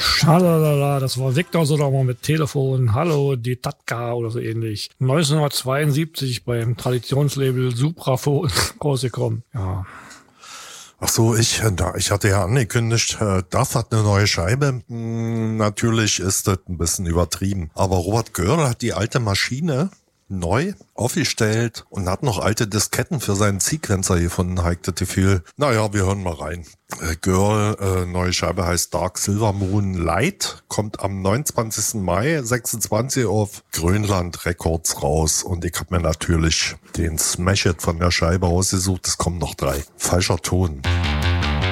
Schalala, das war Victor Sodermann mit Telefon. Hallo, die Tatka oder so ähnlich. 1972 beim Traditionslabel Supraphon rausgekommen. Ja. Ach so, ich hatte ja angekündigt, das hat eine neue Scheibe. Natürlich ist das ein bisschen übertrieben. Aber Robert Göhr hat die alte Maschine neu aufgestellt und hat noch alte Disketten für seinen Sequencer gefunden, Heike Tefil. Naja, wir hören mal rein. Girl, neue Scheibe heißt Dark Silver Moon Light, kommt am 29. Mai 26 auf Grönland Records raus und ich habe mir natürlich den Smash It von der Scheibe ausgesucht. Es kommen noch 3. Falscher Ton.